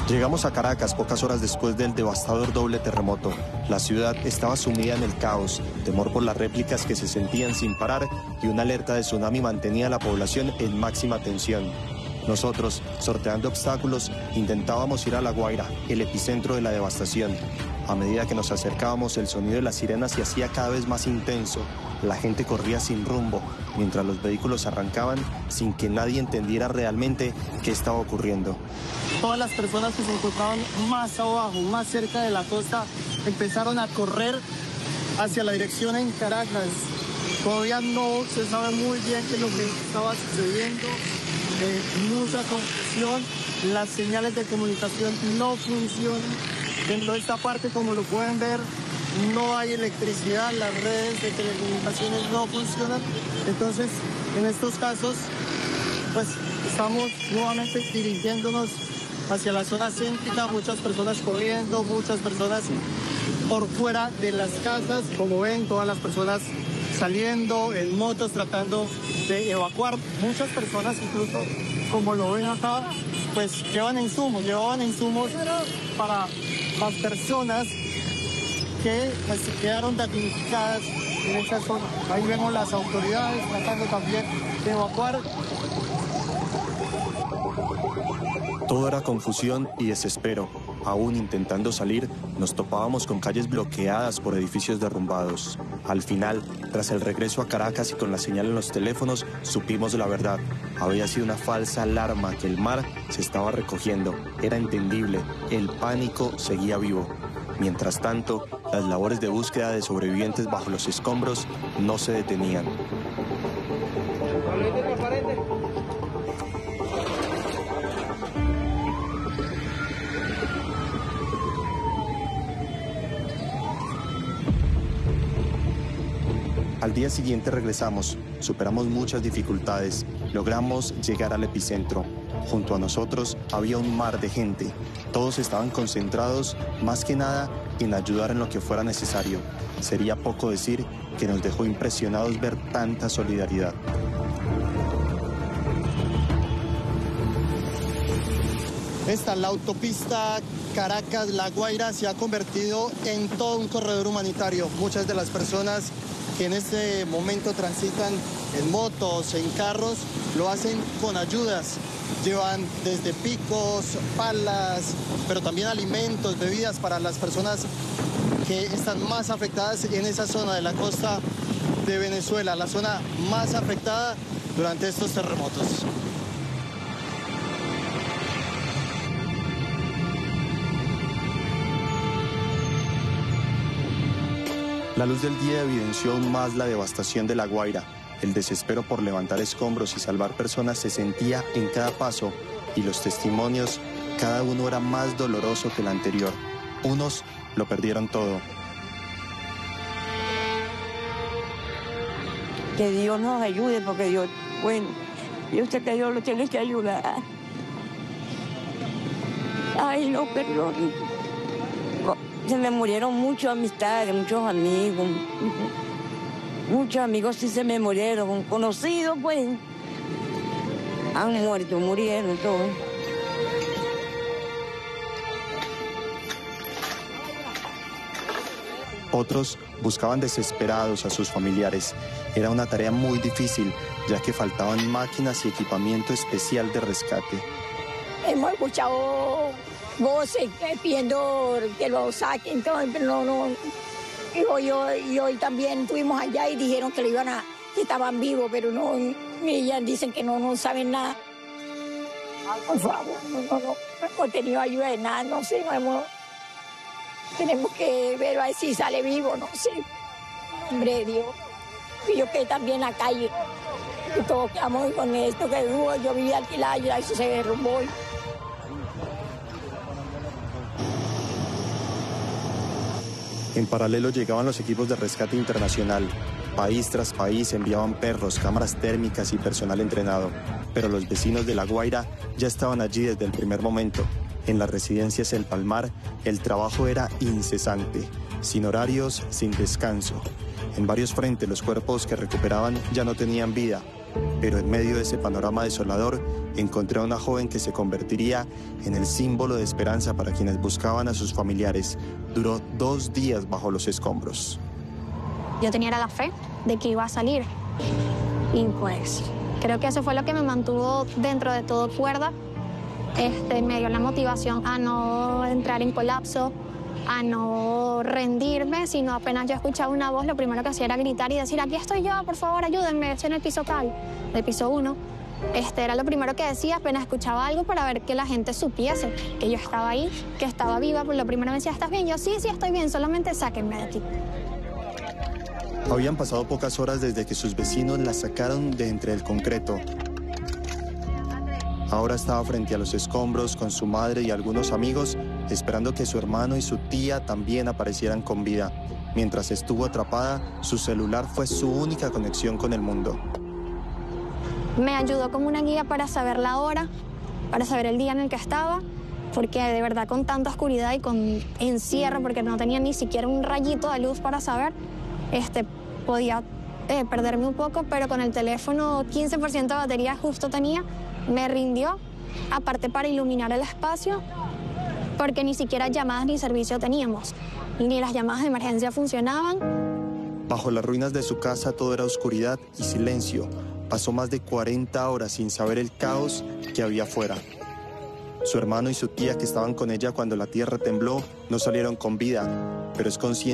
Llegamos a Caracas pocas horas después del devastador doble terremoto. La ciudad estaba sumida en el caos, temor por las réplicas que se sentían sin parar y una alerta de tsunami mantenía a la población en máxima tensión. Nosotros, sorteando obstáculos, intentábamos ir a La Guaira, el epicentro de la devastación. A medida que nos acercábamos, el sonido de las sirenas se hacía cada vez más intenso. La gente corría sin rumbo, mientras los vehículos arrancaban sin que nadie entendiera realmente qué estaba ocurriendo. Todas las personas que se encontraban más abajo, más cerca de la costa, empezaron a correr hacia la dirección en Caracas. Todavía no se sabe muy bien qué es lo que estaba sucediendo. Mucha confusión, las señales de comunicación no funcionan. Dentro de esta parte, como lo pueden ver, no hay electricidad, las redes de telecomunicaciones no funcionan. Entonces, en estos casos, pues estamos nuevamente dirigiéndonos hacia la zona céntrica, muchas personas corriendo, muchas personas por fuera de las casas. Como ven, todas las personas saliendo en motos tratando de evacuar. Muchas personas, incluso como lo ven acá, pues llevaban insumos para las personas que pues, quedaron damnificadas en esa zona. Ahí vemos las autoridades tratando también de evacuar. Todo era confusión y desespero. Aún intentando salir, nos topábamos con calles bloqueadas por edificios derrumbados. Al final, tras el regreso a Caracas y con la señal en los teléfonos, supimos la verdad. Había sido una falsa alarma que el mar se estaba recogiendo. Era entendible, el pánico seguía vivo. Mientras tanto, las labores de búsqueda de sobrevivientes bajo los escombros no se detenían. Al día siguiente regresamos, superamos muchas dificultades, logramos llegar al epicentro. Junto a nosotros había un mar de gente. Todos estaban concentrados, más que nada, en ayudar en lo que fuera necesario. Sería poco decir que nos dejó impresionados ver tanta solidaridad. La autopista Caracas-La Guaira se ha convertido en todo un corredor humanitario. Muchas de las personas que en este momento transitan en motos, en carros, lo hacen con ayudas. Llevan desde picos, palas, pero también alimentos, bebidas para las personas que están más afectadas en esa zona de la costa de Venezuela, la zona más afectada durante estos terremotos. La luz del día evidenció aún más la devastación de La Guaira. El desespero por levantar escombros y salvar personas se sentía en cada paso y los testimonios, cada uno era más doloroso que el anterior. Unos lo perdieron todo. Que Dios nos ayude porque Dios, bueno, yo sé que Dios lo tiene que ayudar. Ay, no, perdón. Se me murieron muchas amistades, muchos amigos. Muchos amigos sí se me murieron. Conocidos, pues, han muerto, murieron todos. Otros buscaban desesperados a sus familiares. Era una tarea muy difícil, ya que faltaban máquinas y equipamiento especial de rescate. Hemos escuchado voces pidiendo que lo saquen, todo, pero no. Y hoy también estuvimos allá y dijeron que que estaban vivos, pero no, ellas dicen que no saben nada. Por favor, no hemos tenido ayuda de nada, no sé, tenemos que ver a ver si sale vivo, no sé. Hombre de Dios. Y yo quedé también en la calle. Y todos quedamos con esto, que yo vivía alquilada y eso se derrumbó. En paralelo llegaban los equipos de rescate internacional. País tras país enviaban perros, cámaras térmicas y personal entrenado. Pero los vecinos de La Guaira ya estaban allí desde el primer momento. En las residencias El Palmar, el trabajo era incesante, sin horarios, sin descanso. En varios frentes los cuerpos que recuperaban ya no tenían vida. Pero en medio de ese panorama desolador, encontré a una joven que se convertiría en el símbolo de esperanza para quienes buscaban a sus familiares. Duró 2 días bajo los escombros. Yo tenía la fe de que iba a salir. Y pues creo que eso fue lo que me mantuvo dentro de todo cuerda. Me dio la motivación a no entrar en colapso, a no rendirme, sino apenas yo escuchaba una voz, lo primero que hacía era gritar y decir, aquí estoy yo, por favor, ayúdenme, estoy en el piso tal, del piso 1. Era lo primero que decía, apenas escuchaba algo para ver que la gente supiese que yo estaba ahí, que estaba viva, pues lo primero me decía, ¿estás bien? Yo, sí, estoy bien, solamente sáquenme de aquí. Habían pasado pocas horas desde que sus vecinos la sacaron de entre el concreto. Ahora estaba frente a los escombros con su madre y algunos amigos, esperando que su hermano y su tía también aparecieran con vida. Mientras estuvo atrapada, su celular fue su única conexión con el mundo. Me ayudó como una guía para saber la hora, para saber el día en el que estaba, porque de verdad con tanta oscuridad y con encierro, porque no tenía ni siquiera un rayito de luz para saber, podía perderme un poco, pero con el teléfono 15% de batería justo tenía. Me rindió, aparte para iluminar el espacio, porque ni siquiera llamadas ni servicio teníamos, ni las llamadas de emergencia funcionaban. Bajo las ruinas de su casa todo era oscuridad y silencio. Pasó más de 40 horas sin saber el caos que había afuera. Su hermano y su tía, que estaban con ella cuando la tierra tembló, no salieron con vida, pero es consciente